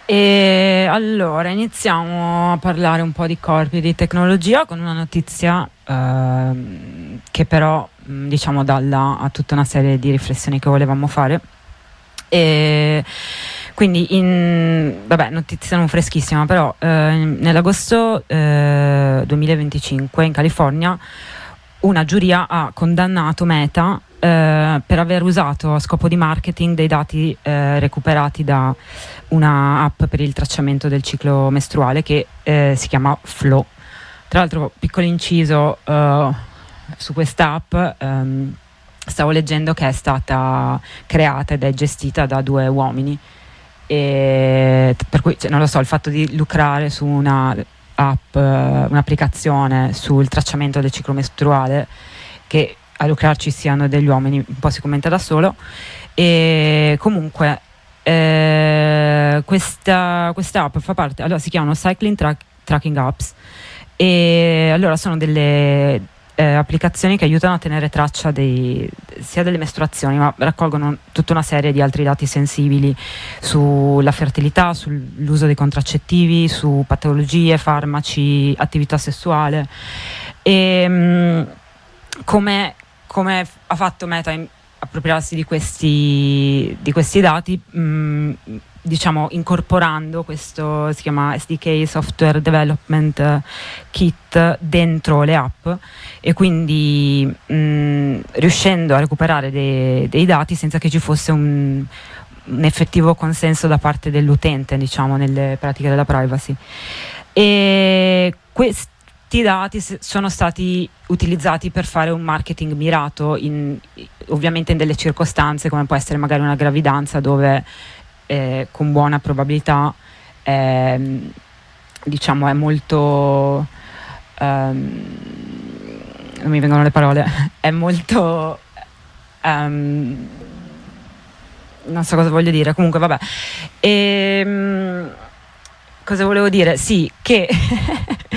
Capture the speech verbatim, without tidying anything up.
E allora iniziamo a parlare un po' di corpi di tecnologia con una notizia ehm, che però mh, diciamo dà là a tutta una serie di riflessioni che volevamo fare. E quindi in, vabbè, notizia non freschissima, però eh, nell'agosto eh, duemilaventicinque in California una giuria ha condannato Meta eh, per aver usato a scopo di marketing dei dati eh, recuperati da una app per il tracciamento del ciclo mestruale che eh, si chiama Flow. Tra l'altro, piccolo inciso eh, su questa app, ehm, stavo leggendo che è stata creata ed è gestita da due uomini, e per cui cioè, non lo so, il fatto di lucrare su una app, un'applicazione sul tracciamento del ciclo mestruale, che a lucrarci siano degli uomini un po' si commenta da solo. E comunque eh, questa, questa app fa parte, allora si chiamano Cycling Track, Tracking Apps, e allora sono delle eh, applicazioni che aiutano a tenere traccia dei, sia delle mestruazioni, ma raccolgono tutta una serie di altri dati sensibili sulla fertilità, sull'uso dei contraccettivi, su patologie, farmaci, attività sessuale. E mh, come, come ha fatto Meta in appropriarsi di questi, di questi dati, mh, diciamo incorporando questo, si chiama S D K, Software Development Kit, dentro le app, e quindi mh, riuscendo a recuperare dei, dei dati senza che ci fosse un, un effettivo consenso da parte dell'utente, diciamo, nelle pratiche della privacy. E questi i dati sono stati utilizzati per fare un marketing mirato, in, ovviamente in delle circostanze come può essere magari una gravidanza, dove eh, con buona probabilità eh, diciamo è molto um, non mi vengono le parole è molto um, non so cosa voglio dire, comunque vabbè. E, um, cosa volevo dire? Sì, che